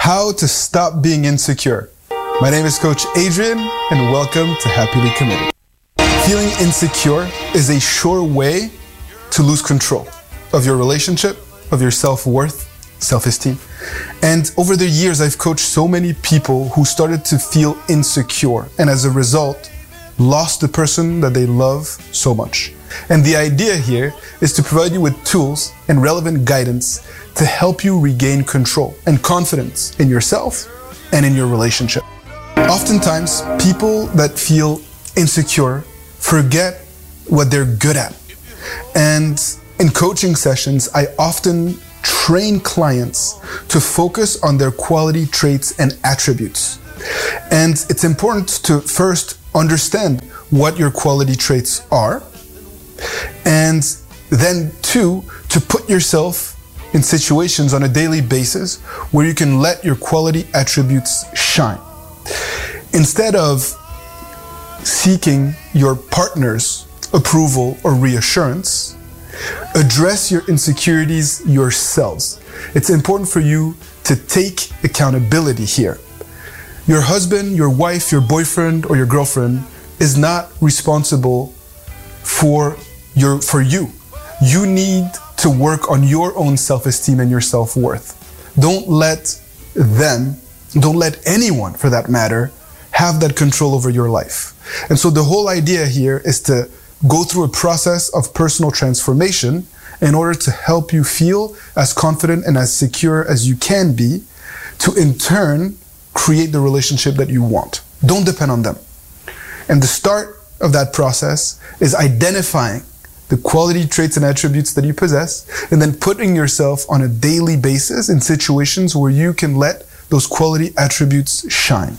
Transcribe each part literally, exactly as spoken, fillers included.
How to stop being insecure. My name is Coach Adrian, and welcome to Happily Committed. Feeling insecure is a sure way to lose control of your relationship, of your self-worth, self-esteem. And over the years, I've coached so many people who started to feel insecure, and as a result, lost the person that they love so much. And the idea here is to provide you with tools and relevant guidance to help you regain control and confidence in yourself and in your relationship. Oftentimes, people that feel insecure forget what they're good at. And in coaching sessions, I often train clients to focus on their quality traits and attributes. And it's important to first understand what your quality traits are, and then two, to put yourself in situations on a daily basis where you can let your quality attributes shine. Instead of seeking your partner's approval or reassurance, address your insecurities yourselves. It's important for you to take accountability here. Your husband, your wife, your boyfriend, or your girlfriend is not responsible for your for you. You need to work on your own self-esteem and your self-worth. Don't let them, don't let anyone for that matter, have that control over your life. And so the whole idea here is to go through a process of personal transformation in order to help you feel as confident and as secure as you can be, to in turn create the relationship that you want. Don't depend on them. And the start of that process is identifying the quality traits and attributes that you possess, and then putting yourself on a daily basis in situations where you can let those quality attributes shine.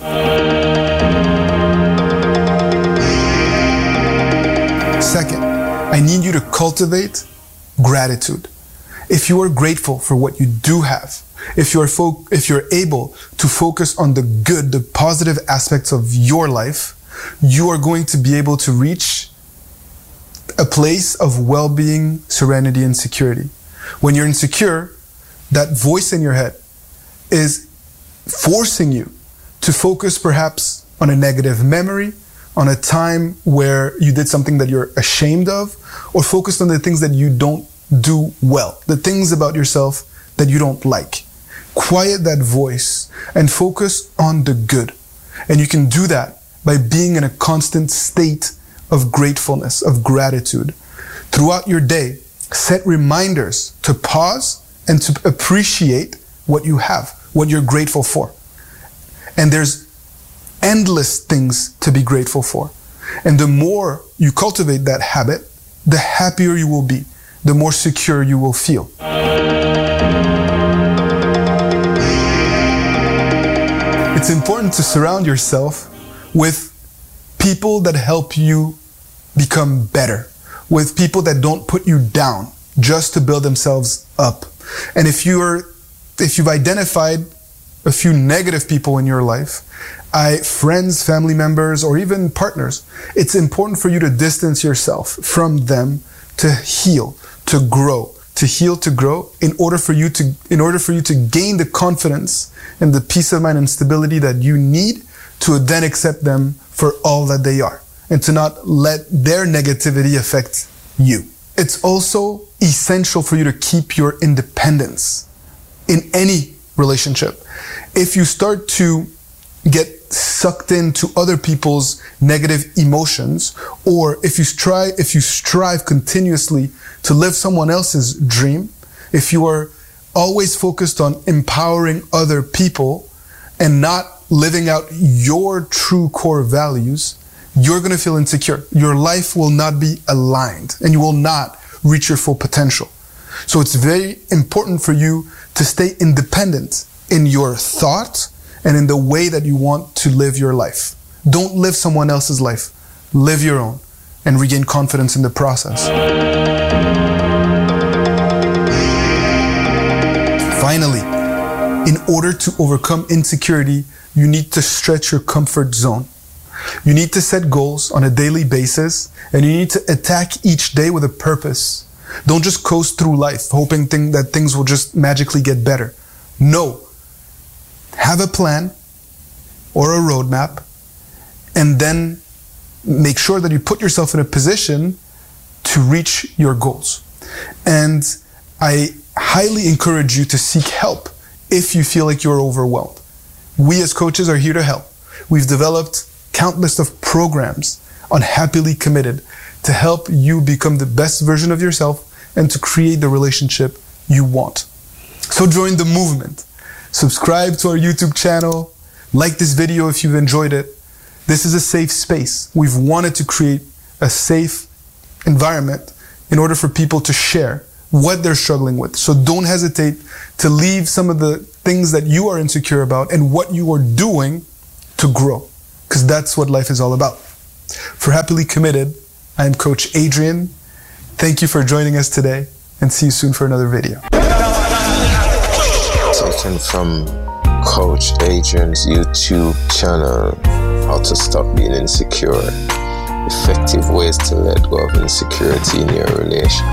Second, I need you to cultivate gratitude. If you are grateful for what you do have, if you're fo- if you're able to focus on the good, the positive aspects of your life, you are going to be able to reach a place of well-being, serenity, and security. When you're insecure, that voice in your head is forcing you to focus perhaps on a negative memory, on a time where you did something that you're ashamed of, or focused on the things that you don't do well, the things about yourself that you don't like. Quiet that voice and focus on the good. And you can do that by being in a constant state of gratefulness, of gratitude. Throughout your day, set reminders to pause and to appreciate what you have, what you're grateful for. And there's endless things to be grateful for. And the more you cultivate that habit, the happier you will be, the more secure you will feel. It's important to surround yourself with people that help you become better, with people that don't put you down just to build themselves up. And if you're, if you've identified a few negative people in your life, I, friends, family members, or even partners, it's important for you to distance yourself from them to heal, to grow, to heal, to grow, in order for you to, in order for you to gain the confidence and the peace of mind and stability that you need to then accept them for all that they are, and to not let their negativity affect you. It's also essential for you to keep your independence in any relationship. If you start to get sucked into other people's negative emotions, or if you try, if you strive continuously to live someone else's dream, if you are always focused on empowering other people and not living out your true core values, you're going to feel insecure. Your life will not be aligned and you will not reach your full potential. So it's very important for you to stay independent in your thought and in the way that you want to live your life. Don't live someone else's life. Live your own and regain confidence in the process. Finally, in order to overcome insecurity, you need to stretch your comfort zone. You need to set goals on a daily basis, and you need to attack each day with a purpose. Don't just coast through life hoping thing that things will just magically get better. No. have a plan or a roadmap, and then make sure that you put yourself in a position to reach your goals. And I highly encourage you to seek help if you feel like you're overwhelmed. We as coaches are here to help. We've developed countless of programs on Happily Committed to help you become the best version of yourself and to create the relationship you want. So join the movement. Subscribe to our YouTube channel. Like this video if you've enjoyed it. This is a safe space. We've wanted to create a safe environment in order for people to share what they're struggling with. So don't hesitate to leave some of the things that you are insecure about and what you are doing to grow, because that's what life is all about. For Happily Committed, I am Coach Adrian. Thank you for joining us today, and see you soon for another video. Taken from Coach Adrian's YouTube channel, How to Stop Being Insecure. Effective ways to let go of insecurity in your relation.